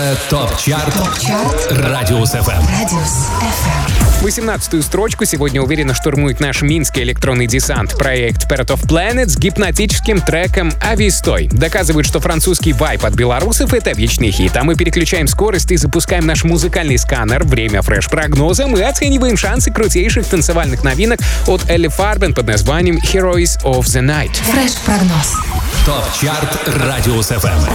ТОП-чарт Радиус ФМ. 18-ю строчку сегодня уверенно штурмует наш минский электронный десант. Проект Parrot of Planet с гипнотическим треком «Авистой». Доказывает, что французский вайб от белорусов — это вечный хит. А мы переключаем скорость и запускаем наш музыкальный сканер. Время фреш-прогноза. Мы оцениваем шансы крутейших танцевальных новинок от Элли Фарбен под названием «Heroes of the Night». Фреш-прогноз. ТОП-чарт Радиус ФМ.